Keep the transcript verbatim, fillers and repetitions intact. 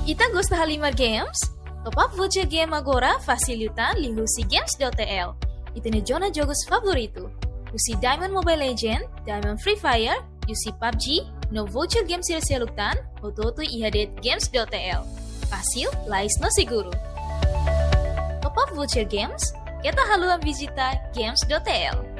Ita gosta Halimar Games? Top up voucher game agora facilitan li husi games.tl. Ita ne jona jogos favorito. Usi Diamond Mobile Legend, Diamond Free Fire, usi P U B G, no voucher game sila-silutan, ototo ihadet games.tl. Fácil, lais no seguro. Top up voucher games, kita haluan visita games.tl.